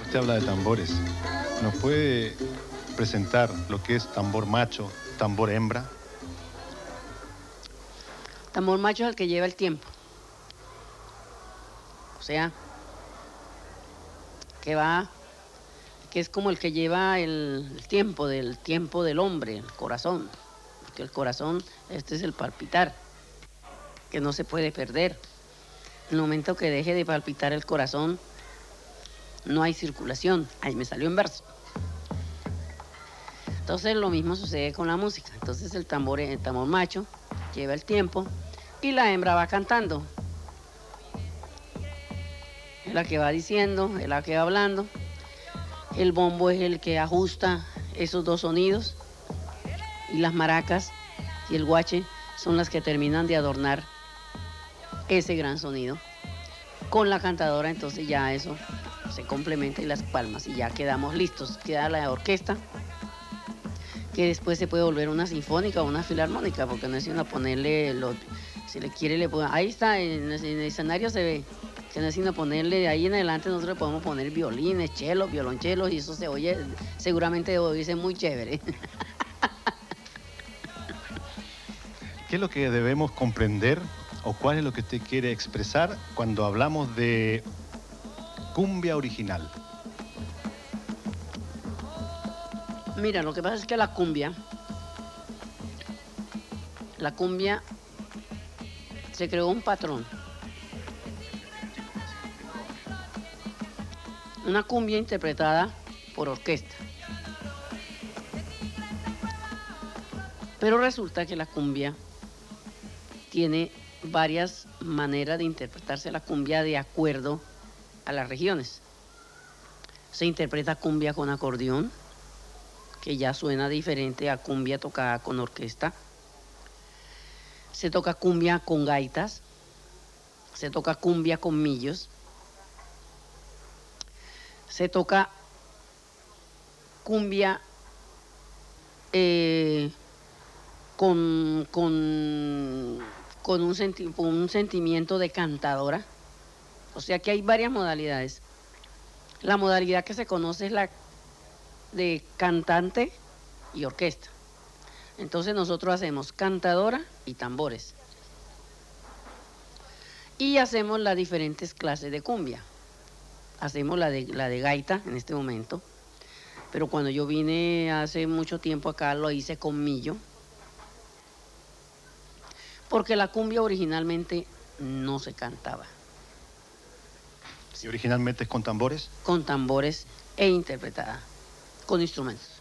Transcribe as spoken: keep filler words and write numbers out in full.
usted habla de tambores, ¿nos puede presentar lo que es tambor macho, tambor hembra? Tambor macho es el que lleva el tiempo. O sea, que va, que es como el que lleva el, el tiempo, del tiempo del hombre, el corazón. Porque el corazón, este es el palpitar, que no se puede perder. En el momento que deje de palpitar el corazón, no hay circulación. Ahí me salió en verso. Entonces lo mismo sucede con la música. Entonces el tambor, el tambor macho lleva el tiempo y la hembra va cantando. Es la que va diciendo, es la que va hablando. El bombo es el que ajusta esos dos sonidos y las maracas y el guache son las que terminan de adornar ese gran sonido. Con la cantadora entonces ya eso se complementa y las palmas y ya quedamos listos. Queda la orquesta, que después se puede volver una sinfónica o una filarmónica, porque no es sino ponerle, lo, si le quiere, le puede, ahí está, en, en el escenario se ve, que no es sino ponerle, de ahí en adelante nosotros le podemos poner violines, chelos, violonchelos, y eso se oye, seguramente debe oírse muy chévere. ¿Qué es lo que debemos comprender o cuál es lo que usted quiere expresar cuando hablamos de cumbia original? Mira, lo que pasa es que la cumbia, la cumbia se creó un patrón. Una cumbia interpretada por orquesta. Pero resulta que la cumbia tiene varias maneras de interpretarse la cumbia de acuerdo a las regiones. Se interpreta cumbia con acordeón, que ya suena diferente a cumbia tocada con orquesta. Se toca cumbia con gaitas, se toca cumbia con millos, se toca cumbia eh, con, con, con, un senti con un sentimiento de cantadora. O sea que hay varias modalidades. La modalidad que se conoce es la de cantante y orquesta. Entonces nosotros hacemos cantadora y tambores. Y hacemos las diferentes clases de cumbia. Hacemos la de, la de gaita en este momento. Pero cuando yo vine hace mucho tiempo acá lo hice con millo. Porque la cumbia originalmente no se cantaba. ¿Y originalmente es con tambores? Con tambores e interpretada con instrumentos.